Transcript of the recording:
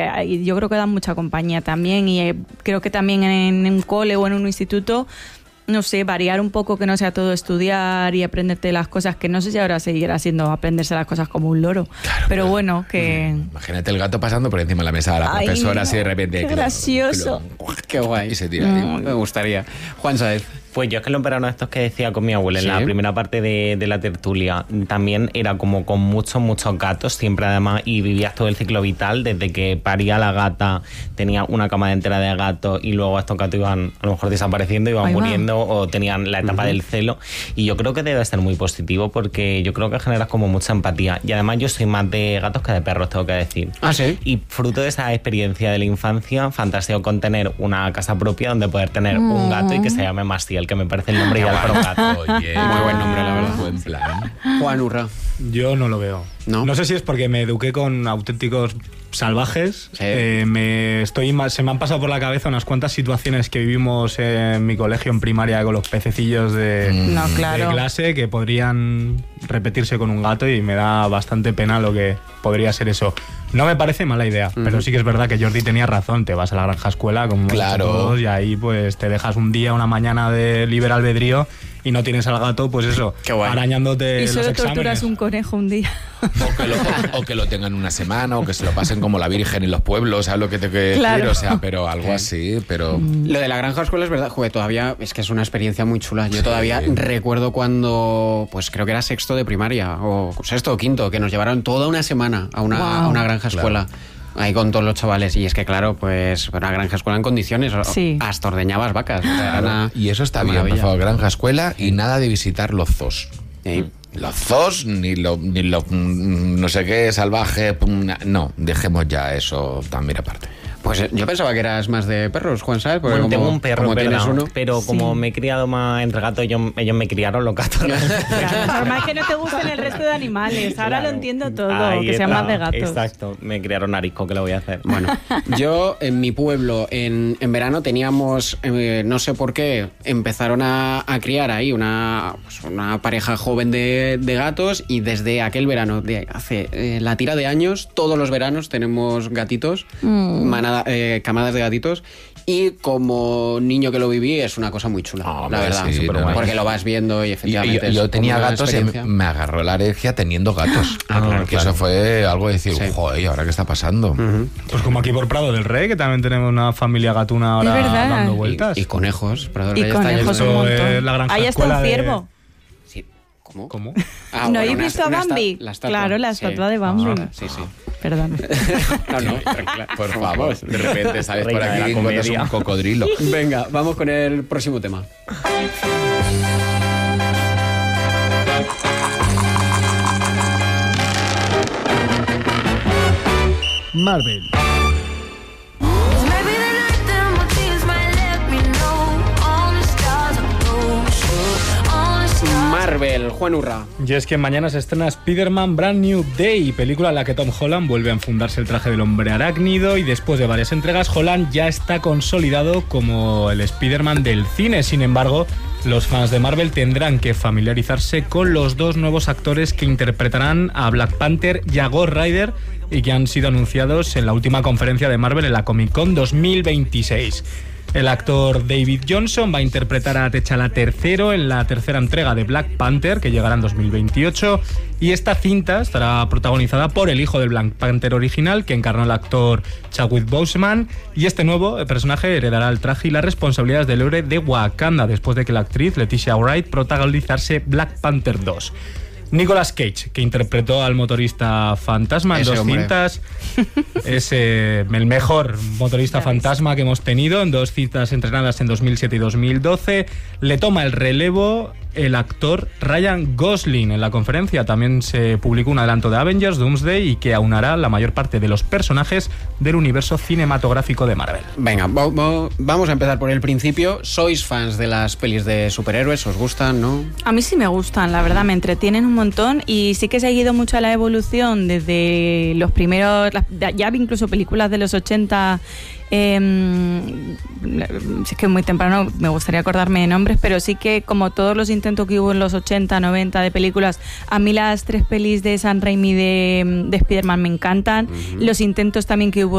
y yo creo que dan mucha compañía también, y creo que también en un cole o en un instituto, no sé, variar un poco, que no sea todo estudiar y aprenderte las cosas, que no sé si ahora seguirá siendo aprenderse las cosas como un loro, claro, pero bueno, que... Imagínate el gato pasando por encima de la mesa de la profesora, así de repente... ¡Qué gracioso! ¡Qué guay! Y se tira. Me gustaría. Juan Saez. Pues yo es que los veranos estos que decía con mi abuela en la primera parte de la tertulia, también era como con muchos gatos, siempre además, y vivías todo el ciclo vital, desde que paría la gata, tenía una cama entera de gatos, y luego estos gatos iban a lo mejor desapareciendo, iban muriendo, o tenían la etapa del celo, y yo creo que debe ser muy positivo, porque yo creo que generas como mucha empatía, y además yo soy más de gatos que de perros, tengo que decir. ¿Ah, sí? Y fruto de esa experiencia de la infancia, fantaseo con tener una casa propia donde poder tener un gato y que se llame Mastiel, que me parece el nombre ideal para un gato. Oye, muy buen nombre, la verdad. Buen plan. Juan Urra. Yo no lo veo. No sé si es porque me eduqué con auténticos salvajes. Sí. Se me han pasado por la cabeza unas cuantas situaciones que vivimos en mi colegio en primaria con los pececillos de clase, que podrían repetirse con un gato, y me da bastante pena lo que podría ser eso. No me parece mala idea, pero sí que es verdad que Jordi tenía razón. Te vas a la granja escuela, como todos, y ahí pues te dejas un día, una mañana de libre albedrío, y no tienes al gato, pues eso, arañándote y los solo exámenes. torturas un conejo un día. O que lo tengan una semana, o que se lo pasen como la Virgen en los pueblos, ¿sabes lo que te quiero decir? O sea, pero algo así, pero... Lo de la granja escuela es verdad, joder, todavía es que es una experiencia muy chula. Yo todavía recuerdo cuando, pues creo que era sexto de primaria, o sexto o quinto, que nos llevaron toda una semana a una granja escuela. Ahí con todos los chavales, y es que claro, pues una granja escuela en condiciones, hasta ordeñabas vacas. Y eso está bien, por favor, granja escuela, y nada de visitar los zoos. Los zoos, ni lo no sé qué, salvaje, no, dejemos ya eso también aparte. Pues yo pensaba que eras más de perros, Juan, ¿sabes? Porque bueno, tengo un perro, como tienes uno, pero como me he criado más entre gatos, ellos me criaron los gatos. Normal que no te gusten el resto de animales. Ahora lo entiendo todo, que sean más de gatos. Exacto, me criaron arisco, ¿qué le voy a hacer? Bueno, yo en mi pueblo en verano teníamos, no sé por qué, empezaron a criar ahí una pareja joven de gatos, y desde aquel verano, de hace la tira de años, todos los veranos tenemos gatitos, camadas de gatitos, y como niño que lo viví es una cosa muy chula, la verdad, porque lo vas viendo y efectivamente yo tenía gatos y me agarró la alergia teniendo gatos. Claro. Eso fue algo de decir, joder, ¿y ahora qué está pasando? Pues como aquí por Prado del Rey, que también tenemos una familia gatuna ahora dando vueltas. Y conejos. Prado del Rey conejos un montón. Ahí está un ciervo. ¿Cómo? ¿No habéis visto a Bambi? Claro, la estatua de Bambi. Sí. Perdón. No, por favor, de repente sales por aquí y encuentras un cocodrilo. Venga, vamos con el próximo tema. Marvel. Marvel, Juan Urra. Y es que mañana se estrena Spider-Man Brand New Day, película en la que Tom Holland vuelve a enfundarse el traje del hombre arácnido, y después de varias entregas, Holland ya está consolidado como el Spider-Man del cine. Sin embargo, los fans de Marvel tendrán que familiarizarse con los dos nuevos actores que interpretarán a Black Panther y a Ghost Rider, y que han sido anunciados en la última conferencia de Marvel en la Comic Con 2026. El actor David Johnson va a interpretar a T'Challa III en la tercera entrega de Black Panther, que llegará en 2028, y esta cinta estará protagonizada por el hijo del Black Panther original, que encarnó el actor Chadwick Boseman, y este nuevo personaje heredará el traje y las responsabilidades del héroe de Wakanda, después de que la actriz Leticia Wright protagonizase Black Panther 2. Nicolas Cage, que interpretó al motorista fantasma en dos cintas, es el mejor motorista fantasma que hemos tenido, en dos cintas entrenadas en 2007 y 2012. Le toma el relevo el actor Ryan Gosling. En la conferencia también se publicó un adelanto de Avengers Doomsday, y que aunará la mayor parte de los personajes del universo cinematográfico de Marvel. Venga, vamos a empezar por el principio. ¿Sois fans de las pelis de superhéroes? ¿Os gustan, no? A mí sí me gustan, la verdad, me entretienen un montón, y sí que he seguido mucho la evolución desde los primeros, ya incluso películas de los 80. Es que muy temprano me gustaría acordarme de nombres, pero sí que como todos los intentos que hubo en los 80, 90 de películas, a mí las 3 pelis de Sam Raimi de Spider-Man me encantan. Los intentos también que hubo